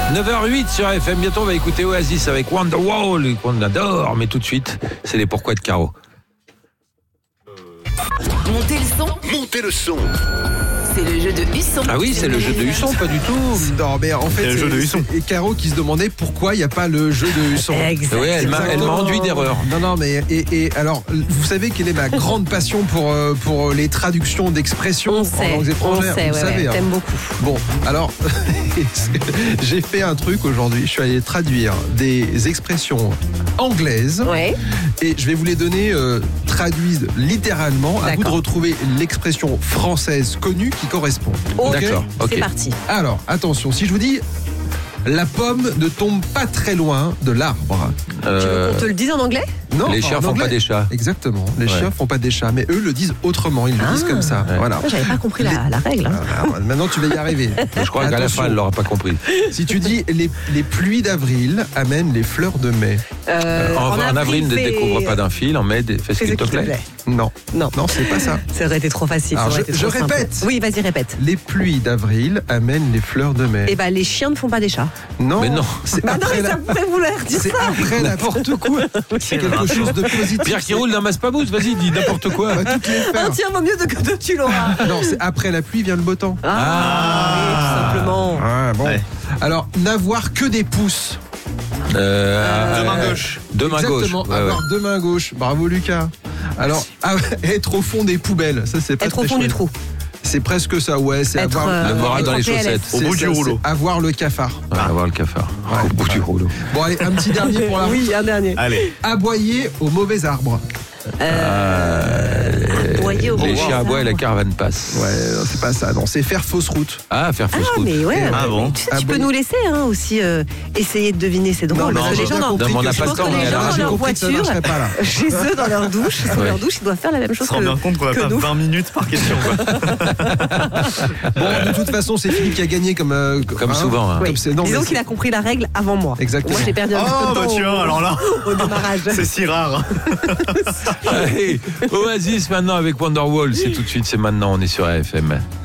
9h08 sur FM. Bientôt, on va écouter Oasis avec Wonderwall, qu'on adore. Mais tout de suite, c'est les pourquoi de Caro. Montez le son. Montez le son. C'est le jeu de Husson. Ah oui, c'est le jeu de Husson, pas du tout. Non, mais en fait, C'est le jeu de Husson. Et Caro qui se demandait pourquoi il n'y a pas le jeu de Husson. Exactement. Oui, elle m'a enduit d'erreur. Non, mais et alors, vous savez quelle est ma grande passion pour les traductions d'expressions On en sait, langues étrangères. ouais, vous savez, hein. t'aimes beaucoup. Bon, alors, j'ai fait un truc aujourd'hui. Je suis allé traduire des expressions anglaises Ouais. et je vais vous les donner traduites littéralement. À vous de D'accord. retrouver l'expression française connue qui correspond. Ok. D'accord, ok. C'est parti. Alors, attention, si je vous dis la pomme ne tombe pas très loin de l'arbre. Tu veux qu'on te le dise en anglais? Non, Les chiens en font anglais. pas des chats. Exactement, les chiens font pas des chats, mais eux le disent autrement, ils le disent comme ça. Ouais. Voilà. Moi, j'avais pas compris la règle. Hein. Alors, maintenant tu vas y arriver. Je crois qu'à la Attention. fin, elle l'aura pas compris. Si tu dis les pluies d'avril amènent les fleurs de mai. En avril, ne c'est- découvre pas d'un fil. En mai, fais ce qu'il te plaît. Non, Non. c'est pas ça. Ça aurait été trop facile. Alors, ça aurait été je trop simple. répète. Oui, vas-y, répète. Les pluies d'avril amènent les fleurs de mai. Eh ben, les chiens ne font pas des chats. Non, Mais non. c'est Bah non, après mais ça pourrait vouloir dire c'est ça. après n'importe quoi. C'est quelque chose de positif. Pierre qui roule d'un masse-pamousse, vas-y, dis n'importe quoi. On va toutes les Ah faire. tiens, vaut mieux que tu l'auras. Non, c'est après la pluie vient le beau temps. Oui, tout simplement. Ah, bon. Ouais. Alors, n'avoir que des pouces. De main gauche. De main gauche. Exactement, Ouais, ouais. avoir deux mains gauches. Bravo Lucas. Alors, être au fond des poubelles, ça c'est pas Être au très fond du chouette. trou. C'est presque ça, ouais. C'est Être, avoir, Le moral être dans en les PLS. chaussettes. Au c'est bout du ça, rouleau. c'est avoir le cafard. On va voir le cafard. Ouais. Au bout du rouleau. Bon, allez, un petit dernier pour la route. Oui, un dernier. Allez. Aboyer au mauvais arbre. Aboyer au Les bon chiens sens. aboient et la caravane passe. Ouais, non, c'est pas ça. Non, c'est faire fausse route. Ah, faire fausse Ah, route. mais ouais. Ah bon. Tu sais, tu Ah peux bon. nous laisser aussi essayer de deviner, c'est drôle. mais parce que j'ai les gens bien dans, compris Non, mais on que n'a je pas le pense temps, que on est les à la gens, radio. j'ai dans leur compris que ça voiture, marcherait pas là. chez eux, dans leur douche, ils doivent faire la même On chose se rend bien compte qu'on n'a que pas nous. 20 minutes par question. Quoi. Bon, de toute façon, c'est Philippe qui a gagné comme souvent, hein. Oui. Comme c'est- non, Disons mais qu'il a compris la règle avant moi. Exactement. Moi, j'ai perdu un petit peu Oh de bah temps tiens, alors là, au démarrage. c'est si rare. Allez, Oasis maintenant avec Wonderwall. C'est tout de suite, c'est maintenant, on est sur AFM.